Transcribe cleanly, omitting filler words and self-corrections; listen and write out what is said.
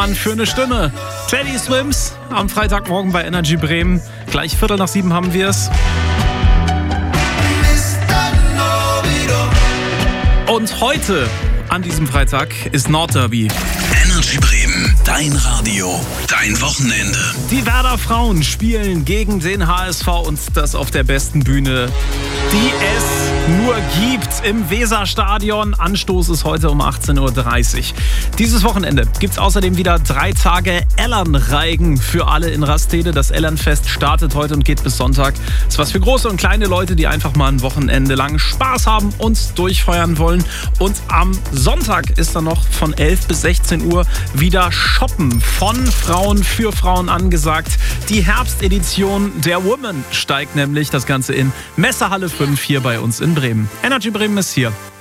Für eine Stimme. Teddy Swims am Freitagmorgen bei Energy Bremen. Gleich 6:15 haben wir es. Und heute, an diesem Freitag, ist Nordderby. Energy Bremen, dein Radio, dein Wochenende. Die Werder Frauen spielen gegen den HSV und das auf der besten Bühne, die es nur gibt, im Weserstadion. Anstoß ist heute um 18:30 Uhr. Dieses Wochenende gibt es außerdem wieder 3 Tage Ellernreigen für alle in Rastede. Das Ellernfest startet heute und geht bis Sonntag. Das ist was für große und kleine Leute, die einfach mal ein Wochenende lang Spaß haben und durchfeuern wollen. Und am Sonntag ist dann noch von 11 bis 16 Uhr wieder Shoppen von Frauen für Frauen angesagt. Die Herbstedition der Women steigt nämlich, das Ganze in Messehalle 5 hier bei uns in Bremen. Energy Bremen ist hier.